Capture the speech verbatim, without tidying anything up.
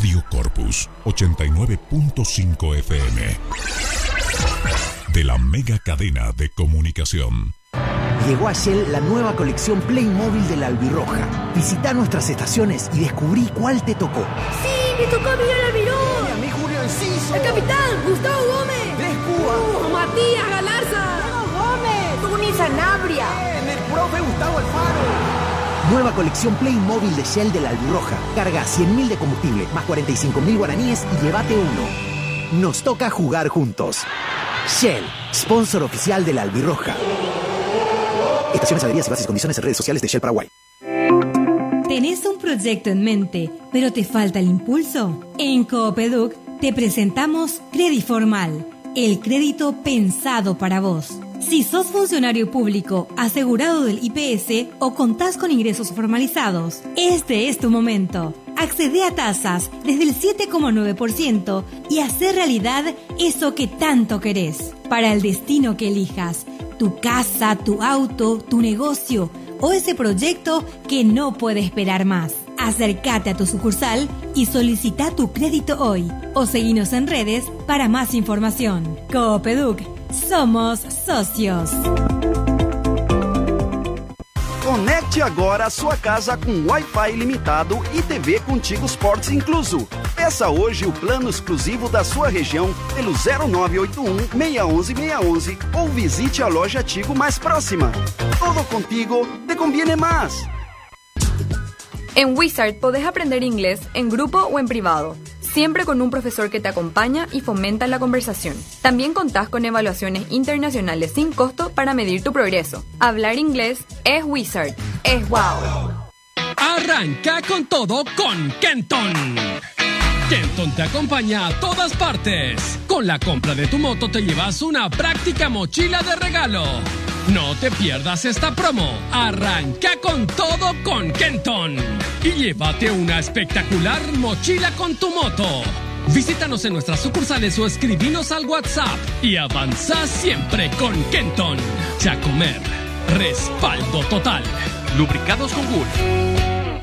Radio Corpus ochenta y nueve punto cinco F M. De la mega cadena de comunicación. Llegó a Shell la nueva colección Playmobil de la Albirroja. Visita nuestras estaciones y descubrí cuál te tocó. ¡Sí! ¡Me tocó a Miguel Almirón! ¡A mí Julio Enciso! ¡El capitán! ¡Gustavo Gómez! ¡Les Cuba! ¡Uh, Matías Galarza! ¡Gómez! ¡Tuni Sanabria! ¡Bien! ¡El profe Gustavo Alfaro! Nueva colección Playmobil de Shell de la Albirroja. Carga cien mil de combustible, más cuarenta y cinco mil guaraníes y llévate uno. Nos toca jugar juntos. Shell, sponsor oficial de la Albirroja. Estaciones, adheridas y bases y condiciones en redes sociales de Shell Paraguay. ¿Tenés un proyecto en mente, pero te falta el impulso? En Coopeduc te presentamos Crediformal, el crédito pensado para vos. Si sos funcionario público, asegurado del I P S o contás con ingresos formalizados, este es tu momento. Accede a tasas desde el siete coma nueve por ciento y hacer realidad eso que tanto querés. Para el destino que elijas, tu casa, tu auto, tu negocio o ese proyecto que no puede esperar más. Acércate a tu sucursal y solicita tu crédito hoy o seguinos en redes para más información. Coopeduc, somos socios. Conecte agora a sua casa com Wi-Fi ilimitado e T V Contigo Sports incluso. Peça hoje o plano exclusivo da sua região pelo zero nove oito um, seis um um, seis um um ou visite a loja Tigo mais próxima. Todo contigo te conviene más. En Wizard podés aprender inglés en grupo o en privado, siempre con un profesor que te acompaña y fomenta la conversación. También contás con evaluaciones internacionales sin costo para medir tu progreso. Hablar inglés es Wizard, es wow. Arranca con todo con Kenton. Kenton te acompaña a todas partes. Con la compra de tu moto te llevas una práctica mochila de regalo. No te pierdas esta promo. Arranca con todo con Kenton y llévate una espectacular mochila con tu moto. Visítanos en nuestras sucursales o escribinos al WhatsApp y avanza siempre con Kenton. Chacomer, respaldo total. Lubricados con Gulf.